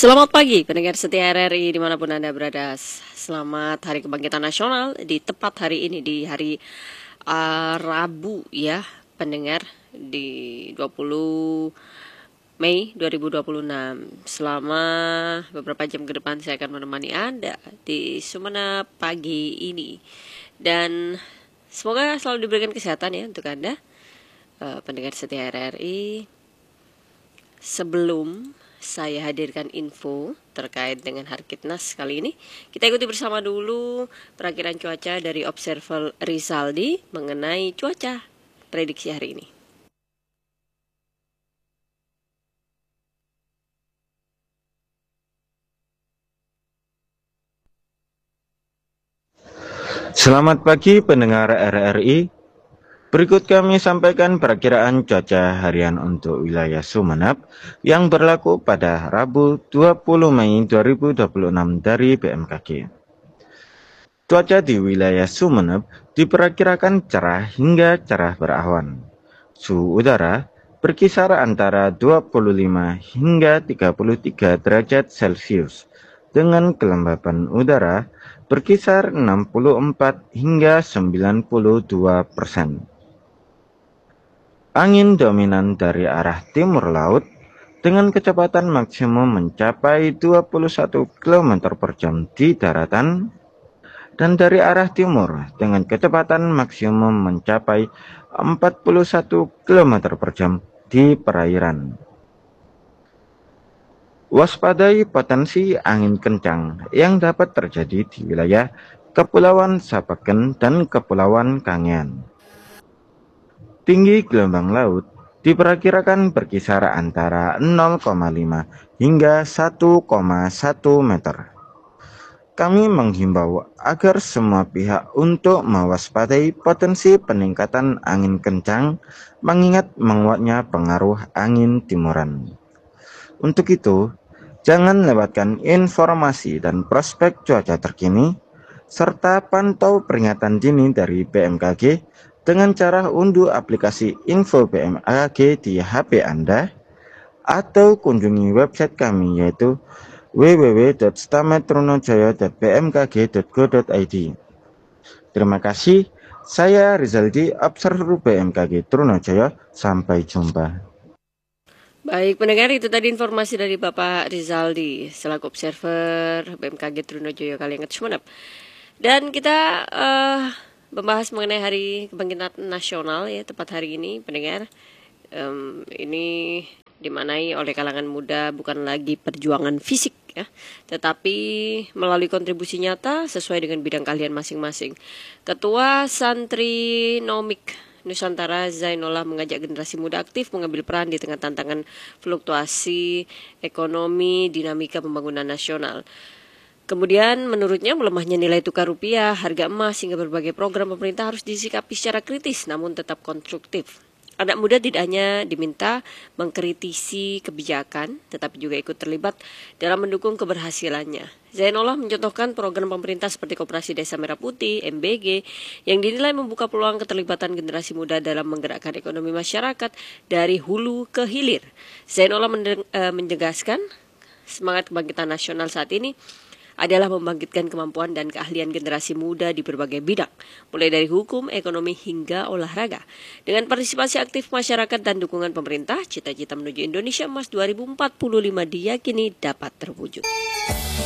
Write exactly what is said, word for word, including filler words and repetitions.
Selamat pagi pendengar setia R R I dimanapun Anda berada. Selamat Hari Kebangkitan Nasional di tepat hari ini, di hari uh, Rabu ya pendengar, di dua puluh Mei dua ribu dua puluh enam. Selama beberapa jam ke depan saya akan menemani Anda di Sumenep pagi ini. Dan semoga selalu diberikan kesehatan ya untuk Anda uh, pendengar setia R R I. Sebelum saya hadirkan info terkait dengan Harkitnas kali ini, kita ikuti bersama dulu perakiran cuaca dari Observer Rizaldi mengenai cuaca prediksi hari ini. Selamat pagi pendengar R R I. Berikut kami sampaikan perakiraan cuaca harian untuk wilayah Sumenep yang berlaku pada Rabu dua puluh Mei dua ribu dua puluh enam dari B M K G. Cuaca di wilayah Sumenep diperkirakan cerah hingga cerah berawan. Suhu udara berkisar antara dua puluh lima hingga tiga puluh tiga derajat Celcius dengan kelembapan udara berkisar enam puluh empat hingga sembilan puluh dua persen. Angin dominan dari arah timur laut dengan kecepatan maksimum mencapai dua puluh satu kilometer per jam di daratan dan dari arah timur dengan kecepatan maksimum mencapai empat puluh satu kilometer per jam di perairan. Waspadai potensi angin kencang yang dapat terjadi di wilayah Kepulauan Sapeken dan Kepulauan Kangean. Tinggi gelombang laut diperkirakan berkisar antara nol koma lima hingga satu koma satu meter. Kami menghimbau agar semua pihak untuk mewaspadai potensi peningkatan angin kencang mengingat menguatnya pengaruh angin timuran. Untuk itu, jangan lewatkan informasi dan prospek cuaca terkini, serta pantau peringatan dini dari B M K G dengan cara unduh aplikasi Info B M K G di H P Anda, atau kunjungi website kami yaitu w w w titik stametrunojoyo titik b m k g titik go titik i d. Terima kasih, saya Rizaldi, Observer B M K G Trunojoyo. Sampai jumpa. Baik pendengar, itu tadi informasi dari Bapak Rizaldi selaku Observer B M K G Trunojoyo Kalianget Sumenep. Dan kita uh, membahas mengenai Hari Kebangkitan Nasional ya tepat hari ini pendengar. Um, ini dimanai oleh kalangan muda bukan lagi perjuangan fisik ya, tetapi melalui kontribusi nyata sesuai dengan bidang keahlian masing-masing. Ketua Santri Nomik Nusantara Zainullah mengajak generasi muda aktif mengambil peran di tengah tantangan fluktuasi ekonomi, dinamika pembangunan nasional. Kemudian menurutnya melemahnya nilai tukar rupiah, harga emas hingga berbagai program pemerintah harus disikapi secara kritis namun tetap konstruktif. Anak muda tidak hanya diminta mengkritisi kebijakan, tetapi juga ikut terlibat dalam mendukung keberhasilannya. Zainullah mencontohkan program pemerintah seperti Koperasi Desa Merah Putih, M B G, yang dinilai membuka peluang keterlibatan generasi muda dalam menggerakkan ekonomi masyarakat dari hulu ke hilir. Zainullah menegaskan semangat kebangkitan nasional saat ini adalah membangkitkan kemampuan dan keahlian generasi muda di berbagai bidang, mulai dari hukum, ekonomi, hingga olahraga. Dengan partisipasi aktif masyarakat dan dukungan pemerintah, cita-cita menuju Indonesia Emas dua ribu empat puluh lima diyakini dapat terwujud.